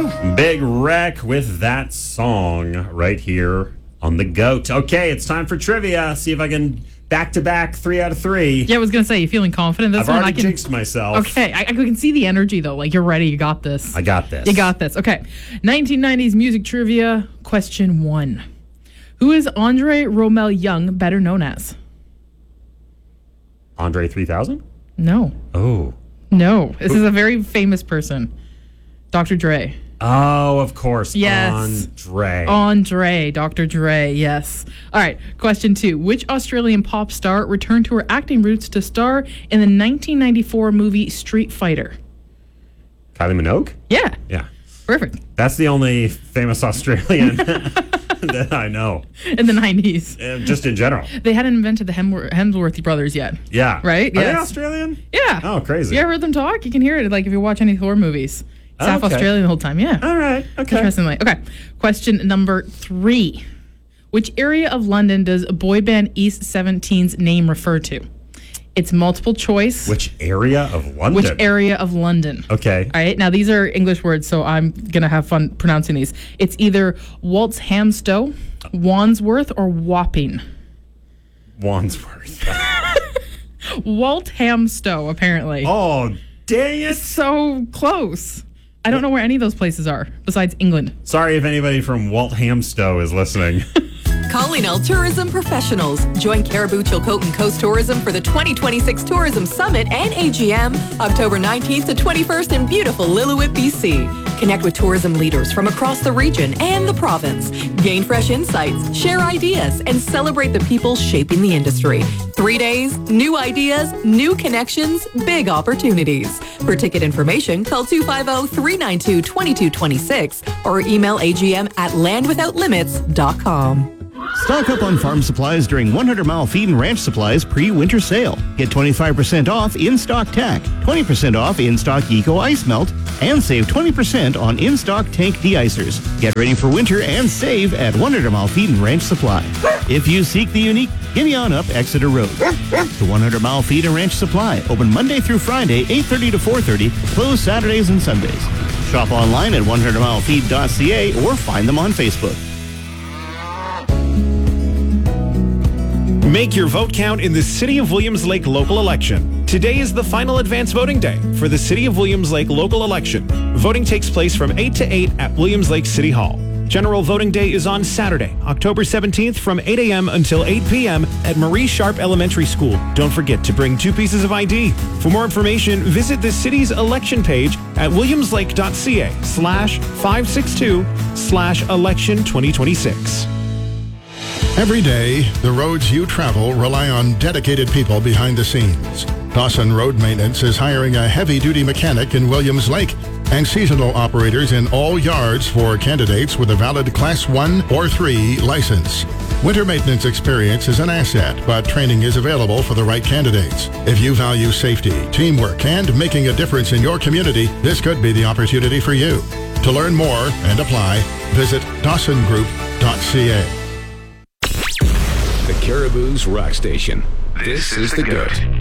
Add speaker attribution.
Speaker 1: Big Wreck with that song right here on the GOAT. Okay, it's time for trivia. See if I can back-to-back 3 out of 3.
Speaker 2: Yeah, I was going to say, you feeling confident this
Speaker 1: I've
Speaker 2: one?
Speaker 1: already jinxed myself.
Speaker 2: Okay, I can see the energy, though. Like, you're ready. You got this.
Speaker 1: I got this.
Speaker 2: You got this. Okay. 1990s music trivia, question 1. Who is Andre Romel Young better known as?
Speaker 1: Andre 3000?
Speaker 2: No.
Speaker 1: Oh.
Speaker 2: No. This is a very famous person. Dr. Dre.
Speaker 1: Oh, of course.
Speaker 2: Yes. Andre. Dr. Dre, yes. All right. Question 2. Which Australian pop star returned to her acting roots to star in the 1994 movie Street Fighter?
Speaker 1: Kylie Minogue?
Speaker 2: Yeah.
Speaker 1: Yeah.
Speaker 2: Perfect.
Speaker 1: That's the only famous Australian that I know.
Speaker 2: In the 90s.
Speaker 1: Just in general.
Speaker 2: They hadn't invented the Hemsworth brothers yet.
Speaker 1: Yeah.
Speaker 2: Right?
Speaker 1: Are
Speaker 2: Yes.
Speaker 1: they Australian?
Speaker 2: Yeah.
Speaker 1: Oh, crazy.
Speaker 2: You ever heard them talk? You can hear it like if you watch any horror movies. It's half
Speaker 1: okay.
Speaker 2: Australian the whole time. Yeah.
Speaker 1: All right. Okay.
Speaker 2: Interestingly. Okay. Question number 3. Which area of London does boy band East 17's name refer to? It's multiple choice.
Speaker 1: Which area of London?
Speaker 2: Which area of London?
Speaker 1: Okay.
Speaker 2: All right. Now, these are English words, so I'm going to have fun pronouncing these. It's either Walthamstow, Wandsworth, or Wapping.
Speaker 1: Wandsworth.
Speaker 2: Walthamstow, apparently.
Speaker 1: Oh, dang it.
Speaker 2: So close. I don't know where any of those places are besides England.
Speaker 1: Sorry if anybody from Walthamstow is listening.
Speaker 3: Calling all tourism professionals. Join Caribou Chilcotin Coast Tourism for the 2026 Tourism Summit and AGM, October 19th to 21st in beautiful Lillooet, BC. Connect with tourism leaders from across the region and the province. Gain fresh insights, share ideas, and celebrate the people shaping the industry. 3 days, new ideas, new connections, big opportunities. For ticket information, call 250-392-2226 or email agm@landwithoutlimits.com.
Speaker 4: Stock up on farm supplies during 100 Mile Feed and Ranch Supplies pre-winter sale. Get 25% off in-stock tack, 20% off in-stock Eco Ice Melt, and save 20% on in-stock tank de-icers. Get ready for winter and save at 100 Mile Feed and Ranch Supply. If you seek the unique, gimme on up Exeter Road. The 100 Mile Feed and Ranch Supply, open Monday through Friday, 8:30 to 4:30, closed Saturdays and Sundays. Shop online at 100milefeed.ca or find them on Facebook.
Speaker 5: Make your vote count in the City of Williams Lake local election. Today is the final advance voting day for the City of Williams Lake local election. Voting takes place from 8 to 8 at Williams Lake City Hall. General voting day is on Saturday, October 17th from 8 a.m. until 8 p.m. at Marie Sharp Elementary School. Don't forget to bring 2 pieces of ID. For more information, visit the city's election page at williamslake.ca/562/election 2026.
Speaker 6: Every day, the roads you travel rely on dedicated people behind the scenes. Dawson Road Maintenance is hiring a heavy-duty mechanic in Williams Lake and seasonal operators in all yards for candidates with a valid Class 1 or 3 license. Winter maintenance experience is an asset, but training is available for the right candidates. If you value safety, teamwork, and making a difference in your community, this could be the opportunity for you. To learn more and apply, visit dawsongroup.ca.
Speaker 7: The Caribou's Rock Station. This is The GOAT.